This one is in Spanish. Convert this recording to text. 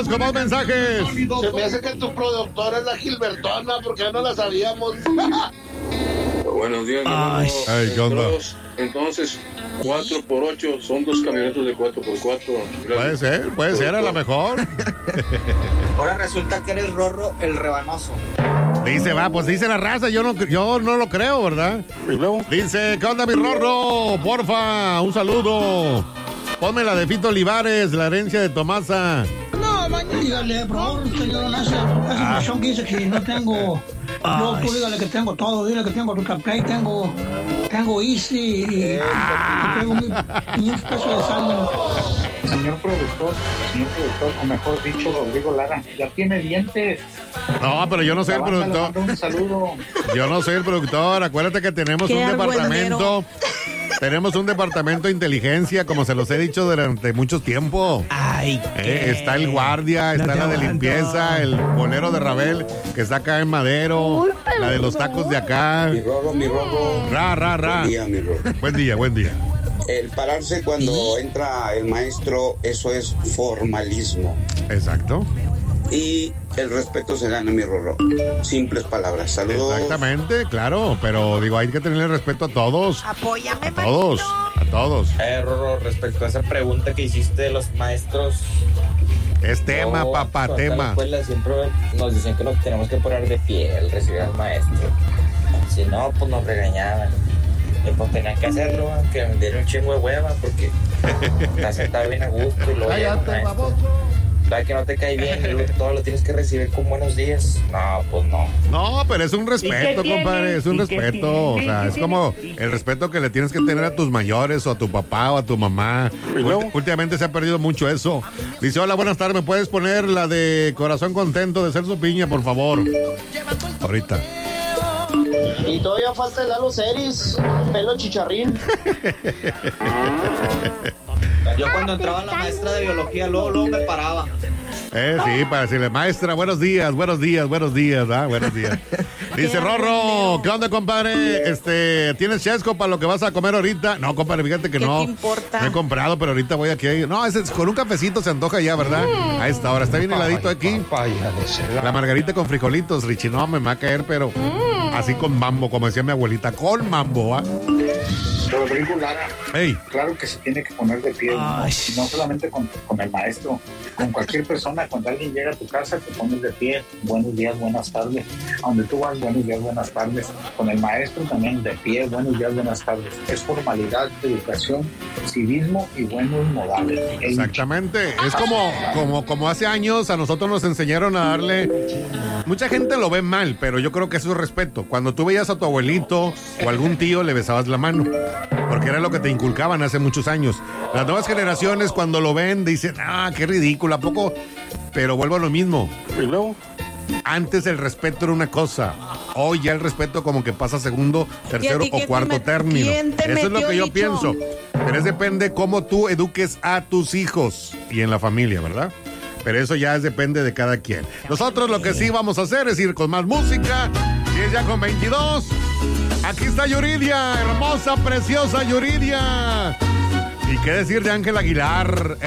con más mensajes. Se me hace que tu productora es la Gilbertona, porque ya no la sabíamos. Buenos días, mi Ay, ¿qué onda? Entonces, 4x8 son 2 camionetas de 4x4. Puede ser, a lo mejor. Ahora resulta que eres Rorro el rebanoso. Dice la raza, yo no lo creo, ¿verdad? Dice, ¿qué onda, mi Rorro? Porfa, un saludo. Ponme la de Fito Olivares, la herencia de Tomasa. No, mañana dígale, por favor, señor, esa impresión que dice que no tengo. Yo, tú dígale que tengo todo, dile que tengo Play, tengo Easy y tengo 500 pesos de saldo. Señor productor, o mejor dicho, Rodrigo Lara, ya tiene dientes. No, pero yo no soy el productor. Un saludo. Yo no soy el productor. Acuérdate que tenemos un departamento. Tenemos un departamento de inteligencia, como se los he dicho durante mucho tiempo. Ay, está el guardia, está la de limpieza, el bolero de Rabel, que está acá en Madero, la de los tacos de acá. Mi Rorro. Ra. Buen día, mi Rorro. Buen día. El pararse cuando entra el maestro, eso es formalismo. Exacto. Y el respeto se gana, mi Rorro. Simples palabras. Saludos. Exactamente, claro, pero digo, hay que tenerle respeto a todos. Apóyame, a todos, a todos. Rorro, respecto a esa pregunta que hiciste de los maestros. Es tema, papá, tema. En la escuela siempre nos dicen que nos tenemos que poner de pie al recibir al maestro. Si no, pues nos regañaban. Y pues tenían que hacerlo, aunque me dieron un chingo de hueva, porque la sentaba bien a gusto y luego ya que no te cae bien y luego todo lo tienes que recibir con buenos días. No, pues no. No, pero es un respeto, compadre, es un respeto. O sea, es como el respeto que le tienes que tener a tus mayores o a tu papá o a tu mamá. Últimamente se ha perdido mucho eso. Dice, hola, buenas tardes, ¿me puedes poner la de Corazón Contento de Celso Piña, por favor? Ahorita. Y todavía falta el Lalo Ceris, pelo chicharrín. Yo cuando entraba la maestra de biología, luego me paraba. Sí, para decirle, maestra, buenos días, ¿ah? Buenos días. Dice Rorro, ¿qué onda, compadre? ¿Tienes chesco para lo que vas a comer ahorita? No, compadre, fíjate que no. ¿Qué te importa? No he comprado, pero ahorita voy aquí. No, con un cafecito se antoja ya, ¿verdad? A esta hora, está bien heladito aquí. La margarita con frijolitos, Richie, no, me va a caer, pero así con mambo, como decía mi abuelita, con mambo, ¿ah? Rodrigo Lara, hey. Claro que se tiene que poner de pie, ¿no? Y no solamente con el maestro, con cualquier persona. Cuando alguien llega a tu casa, te pones de pie, buenos días, buenas tardes. A donde tú vas, buenos días, buenas tardes. Con el maestro también de pie, buenos días, buenas tardes. Es formalidad, educación, civismo y buenos modales. Exactamente, es como hace años a nosotros nos enseñaron a darle. Mucha gente lo ve mal, pero yo creo que eso es respeto. Cuando tú veías a tu abuelito o algún tío, le besabas la mano, porque era lo que te inculcaban hace muchos años. Las nuevas generaciones, cuando lo ven, dicen, qué ridículo, ¿a poco? Pero vuelvo a lo mismo. Antes el respeto era una cosa, hoy ya el respeto como que pasa a segundo, tercero o cuarto término. Eso es lo que yo pienso. Pero depende cómo tú eduques a tus hijos y en la familia, ¿verdad? Pero eso ya depende de cada quien. Nosotros lo que sí vamos a hacer es ir con más música. Y es ya con 22. Aquí está Yuridia, hermosa, preciosa Yuridia. ¿Y qué decir de Ángel Aguilar?